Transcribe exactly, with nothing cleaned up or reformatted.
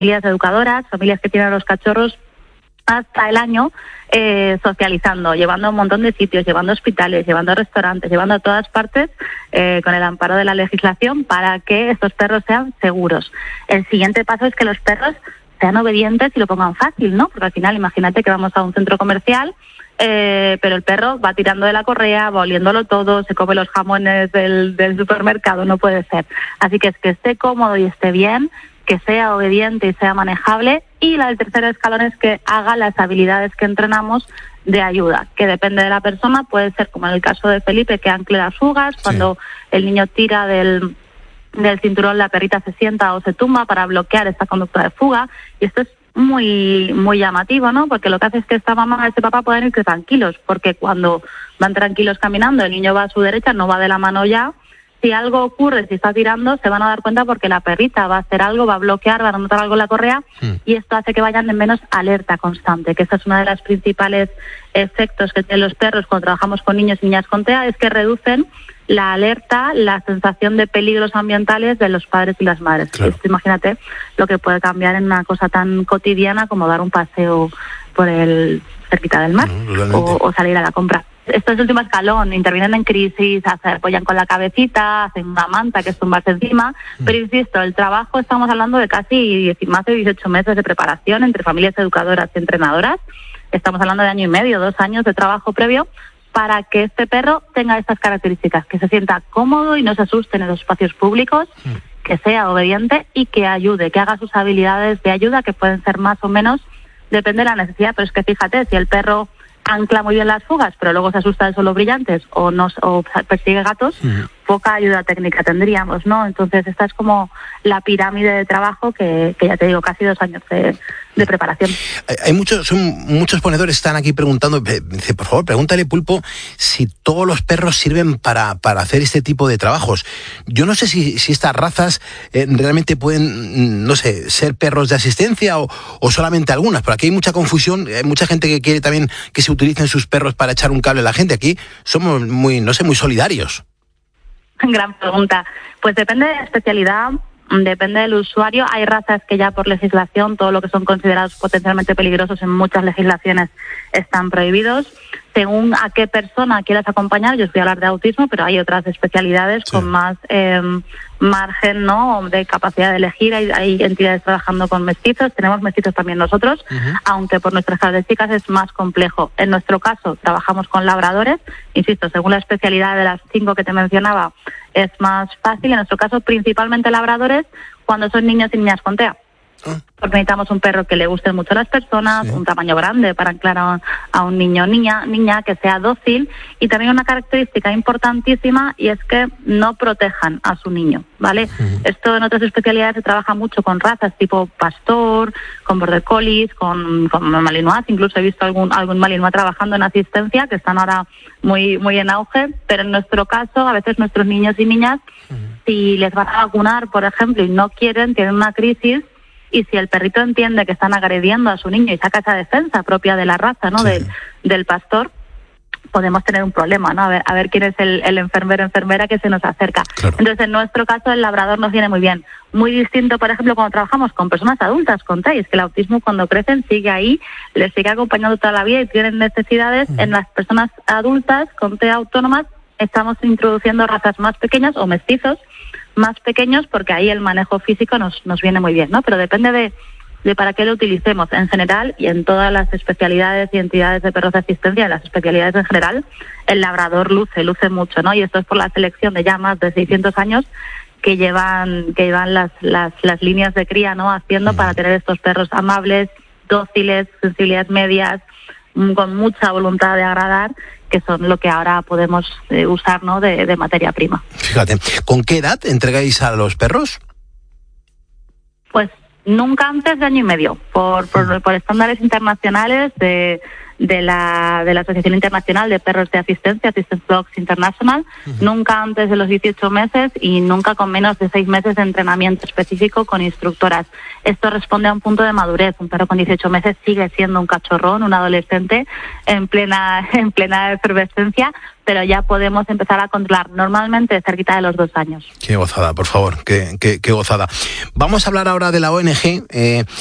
familias educadoras, familias que tienen a los cachorros hasta el año eh, socializando, llevando a un montón de sitios, llevando a hospitales, llevando a restaurantes, llevando a todas partes eh, con el amparo de la legislación para que estos perros sean seguros. El siguiente paso es que los perros sean obedientes y lo pongan fácil, ¿no? Porque al final, imagínate que vamos a un centro comercial, eh, pero el perro va tirando de la correa, va oliéndolo todo, se come los jamones del, del supermercado, no puede ser. Así que es que esté cómodo y esté bien, que sea obediente y sea manejable, y la, el tercer escalón es que haga las habilidades que entrenamos de ayuda, que depende de la persona, puede ser como en el caso de Felipe, que ancle las fugas, sí. Cuando el niño tira del, del cinturón, la perrita se sienta o se tumba para bloquear esta conducta de fuga, y esto es muy muy llamativo, ¿no? Porque lo que hace es que esta mamá y este papá pueden ir tranquilos, porque cuando van tranquilos caminando, el niño va a su derecha, no va de la mano ya. Si algo ocurre, si está tirando, se van a dar cuenta porque la perrita va a hacer algo, va a bloquear, va a notar algo en la correa, mm. y esto hace que vayan en menos alerta constante, que esa es una de las principales efectos que tienen los perros cuando trabajamos con niños y niñas con T E A, es que reducen la alerta, la sensación de peligros ambientales de los padres y las madres. Claro. Esto, imagínate lo que puede cambiar en una cosa tan cotidiana como dar un paseo por el cerquita del mar, no, o, o salir a la compra. Esto es el último escalón, intervienen en crisis, se apoyan con la cabecita, hacen una manta que es tumbarse encima, mm. pero insisto, el trabajo, estamos hablando de casi más de dieciocho meses de preparación entre familias educadoras y entrenadoras, estamos hablando de año y medio, dos años de trabajo previo, para que este perro tenga estas características, que se sienta cómodo y no se asuste en los espacios públicos, mm. que sea obediente y que ayude, que haga sus habilidades de ayuda, que pueden ser más o menos, depende de la necesidad, pero es que fíjate, si el perro ancla muy bien las fugas, pero luego se asusta de solos brillantes o no o persigue gatos, uh-huh. poca ayuda técnica tendríamos, ¿no? Entonces esta es como la pirámide de trabajo que, que ya te digo, casi dos años de, de preparación. Hay muchos, son muchos ponedores están aquí preguntando, dice, por favor, pregúntale, Pulpo, si todos los perros sirven para, para hacer este tipo de trabajos. Yo no sé si, si estas razas eh, realmente pueden, no sé, ser perros de asistencia o, o solamente algunas, pero aquí hay mucha confusión, hay mucha gente que quiere también que se utilicen sus perros para echar un cable a la gente. Aquí somos muy, no sé, muy solidarios. Gran pregunta. Pues depende de la especialidad, depende del usuario. Hay razas que ya por legislación, todo lo que son considerados potencialmente peligrosos en muchas legislaciones están prohibidos. Según a qué persona quieras acompañar, yo os voy a hablar de autismo, pero hay otras especialidades sí. con más eh, margen, ¿no?, de capacidad de elegir. Hay, hay entidades trabajando con mestizos, tenemos mestizos también nosotros, uh-huh. aunque por nuestras características es más complejo. En nuestro caso, trabajamos con labradores, insisto, según la especialidad de las cinco que te mencionaba, es más fácil. En nuestro caso, principalmente labradores, cuando son niños y niñas con T E A. Porque necesitamos un perro que le guste mucho a las personas, sí. un tamaño grande para anclar a, a un niño o niña, niña, que sea dócil, y también una característica importantísima, y es que no protejan a su niño, ¿vale? Uh-huh. Esto en otras especialidades se trabaja mucho con razas tipo pastor, con border collies, con, con malinois, incluso he visto algún, algún malinois trabajando en asistencia, que están ahora muy, muy en auge, pero en nuestro caso, a veces nuestros niños y niñas, uh-huh. si les van a vacunar, por ejemplo, y no quieren, tienen una crisis, y si el perrito entiende que están agrediendo a su niño y saca esa defensa propia de la raza, ¿no?, sí. del, del pastor, podemos tener un problema, ¿no? A ver, a ver quién es el, el enfermero o enfermera que se nos acerca. Claro. Entonces, en nuestro caso, el labrador nos viene muy bien. Muy distinto, por ejemplo, cuando trabajamos con personas adultas con T E A, es que el autismo cuando crecen sigue ahí, les sigue acompañando toda la vida y tienen necesidades. Uh-huh. En las personas adultas con T E A autónomas estamos introduciendo razas más pequeñas o mestizos, más pequeños, porque ahí el manejo físico nos nos viene muy bien, ¿no? Pero depende de, de para qué lo utilicemos. En general, y en todas las especialidades y entidades de perros de asistencia, en las especialidades en general, el labrador luce, luce mucho, ¿no? Y esto es por la selección de ya más de seiscientos años que llevan que llevan las las las líneas de cría, ¿no?, haciendo para tener estos perros amables, dóciles, sensibilidades medias, con mucha voluntad de agradar, que son lo que ahora podemos eh, usar, ¿no?, de, de materia prima. Fíjate, ¿con qué edad entregáis a los perros? Pues nunca antes de año y medio, por, por, por estándares internacionales de, de la, de la Asociación Internacional de Perros de Asistencia, Assistance Dogs International, uh-huh. nunca antes de los dieciocho meses y nunca con menos de seis meses de entrenamiento específico con instructoras. Esto responde a un punto de madurez. Un perro con dieciocho meses sigue siendo un cachorrón, un adolescente en plena, en plena efervescencia, pero ya podemos empezar a controlar normalmente cerquita de los dos años. Qué gozada, por favor, qué, qué, qué gozada. Vamos a hablar ahora de la O N G. Eh,